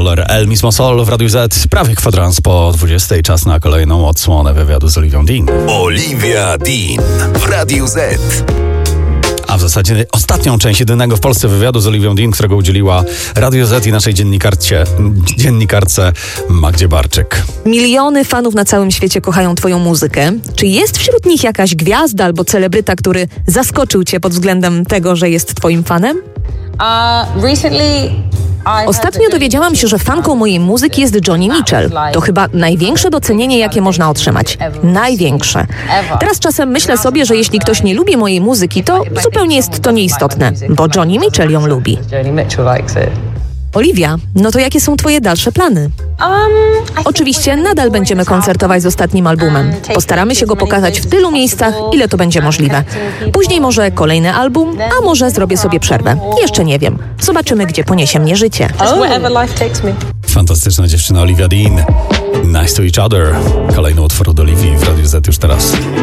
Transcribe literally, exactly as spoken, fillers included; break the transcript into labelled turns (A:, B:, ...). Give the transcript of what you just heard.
A: Solar, El Mismo Sol w Radiu Z. Prawie kwadrans po dwudziestej. Czas na kolejną odsłonę wywiadu z Oliwią Dean.
B: Olivia Dean w Radiu Z.
A: A w zasadzie ostatnią część jedynego w Polsce wywiadu z Oliwią Dean, którego udzieliła Radio Z i naszej dziennikarce, dziennikarce Magdzie Barczyk.
C: Miliony fanów na całym świecie kochają twoją muzykę. Czy jest wśród nich jakaś gwiazda albo celebryta, który zaskoczył cię pod względem tego, że jest twoim fanem?
D: Uh, recently...
C: Ostatnio dowiedziałam się, że fanką mojej muzyki jest Joni Mitchell. To chyba największe docenienie, jakie można otrzymać. Największe. Teraz czasem myślę sobie, że jeśli ktoś nie lubi mojej muzyki, to zupełnie jest to nieistotne, bo Joni Mitchell ją lubi. Olivia, no to jakie są twoje dalsze plany? Oczywiście nadal będziemy koncertować z ostatnim albumem. Postaramy się go pokazać w tylu miejscach, ile to będzie możliwe. Później może kolejny album, a może zrobię sobie przerwę. Jeszcze nie wiem. Zobaczymy, gdzie poniesie mnie życie.
A: Fantastyczna dziewczyna Olivia Dean. Nice to each other. Kolejny utwór od Olivii w Radiu Z już teraz.